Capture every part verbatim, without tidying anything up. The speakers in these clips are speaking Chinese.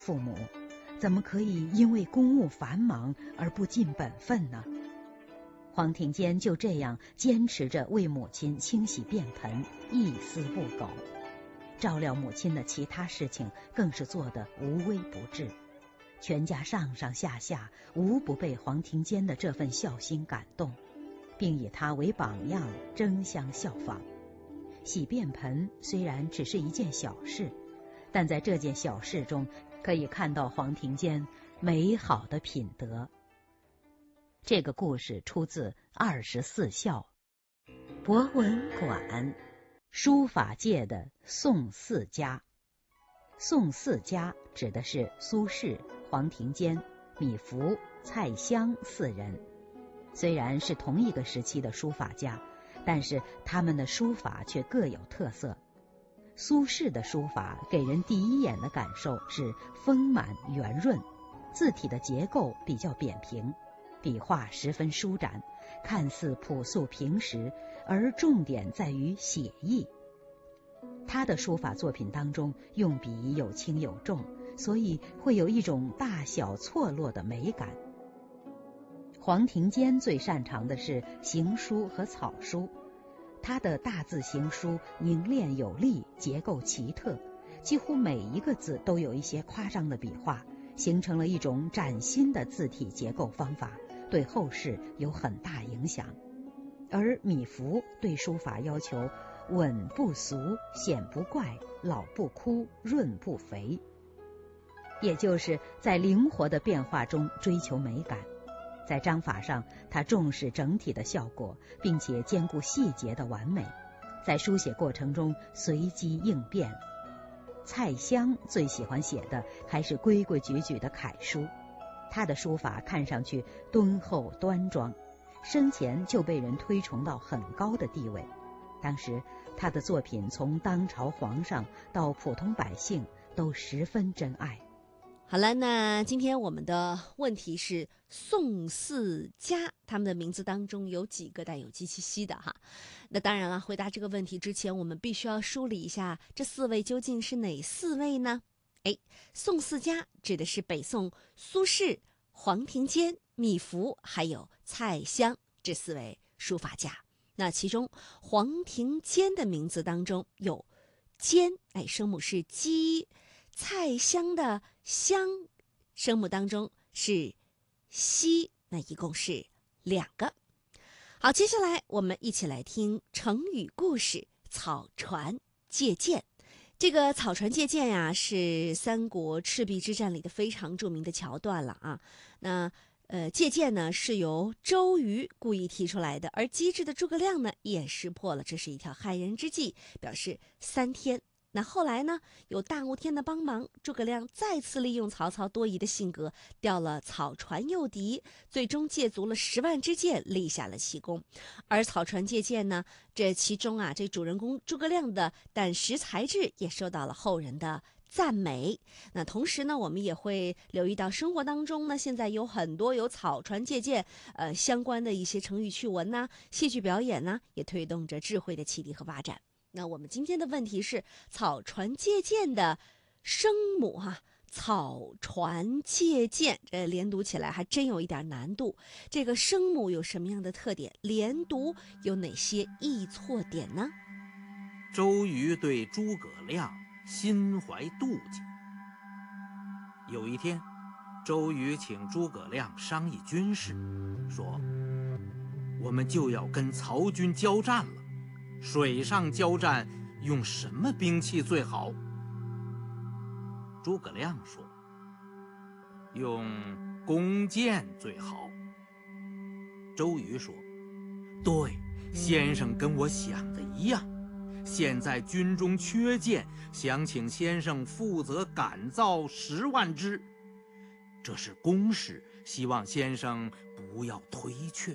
父母怎么可以因为公务繁忙而不尽本分呢？黄庭坚就这样坚持着为母亲清洗便盆，一丝不苟。照料母亲的其他事情更是做得无微不至，全家上上下下无不被黄庭坚的这份孝心感动，并以他为榜样，争相效仿。洗便盆虽然只是一件小事，但在这件小事中可以看到黄庭坚美好的品德。这个故事出自《二十四孝》。博文馆，书法界的宋四家。宋四家指的是苏轼、黄庭坚、米芾、蔡襄四人。虽然是同一个时期的书法家，但是他们的书法却各有特色。苏轼的书法给人第一眼的感受是丰满圆润，字体的结构比较扁平，笔画十分舒展，看似朴素平实，而重点在于写意。他的书法作品当中用笔有轻有重，所以会有一种大小错落的美感。黄庭坚最擅长的是行书和草书，他的大字行书凝练有力，结构奇特，几乎每一个字都有一些夸张的笔画，形成了一种崭新的字体结构方法，对后世有很大影响。而米芾对书法要求稳不俗，显不怪，老不枯，润不肥，也就是在灵活的变化中追求美感。在章法上，他重视整体的效果，并且兼顾细节的完美，在书写过程中随机应变。蔡襄最喜欢写的还是规规矩矩的楷书，他的书法看上去敦厚端庄，生前就被人推崇到很高的地位。当时他的作品从当朝皇上到普通百姓都十分珍爱。 好了，那今天我们的问题是宋四家，他们的名字当中有几个带有鸡七夕的哈？那当然了，回答这个问题之前，我们必须要梳理一下这四位究竟是哪四位呢？哎，宋四家指的是北宋苏轼、黄庭坚、米芾还有蔡襄这四位书法家。那其中黄庭坚的名字当中有坚，哎，声母是鸡；蔡襄的襄，声母当中是西，那一共是两个。好，接下来我们一起来听成语故事草船借箭。这个草船借箭呀、啊，是三国赤壁之战里的非常著名的桥段了啊。那呃，借箭呢是由周瑜故意提出来的，而机智的诸葛亮呢也识破了这是一条害人之计，表示三天。那后来呢，有大雾天的帮忙，诸葛亮再次利用曹操多疑的性格，调了草船诱敌，最终借足了十万支箭，立下了奇功。而草船借箭呢，这其中啊，这主人公诸葛亮的胆识才智也受到了后人的赞美。那同时呢，我们也会留意到生活当中呢，现在有很多有草船借箭呃相关的一些成语趣闻呐、戏剧表演呢，也推动着智慧的启迪和发展。那我们今天的问题是草船借箭的声母哈、啊，草船借箭，这连读起来还真有一点难度。这个声母有什么样的特点？连读有哪些易错点呢？ 周瑜对诸葛亮心怀妒忌。有一天，周瑜请诸葛亮商议军事，说：“我们就要跟曹军交战了。水上交战用什么兵器最好？”诸葛亮说：“用弓箭最好。”周瑜说：“对，先生跟我想的一样。现在军中缺箭，想请先生负责赶造十万支，这是公事，希望先生不要推却。”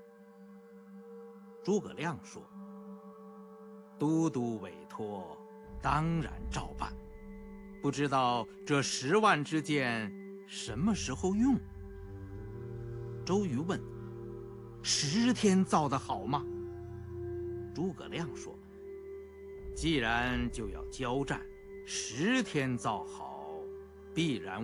诸葛亮说：“都督委托，当然照办。不知道这十万支箭什么时候用？”周瑜问：“十天造得好吗？”诸葛亮说：“既然就要交战，十天造好必然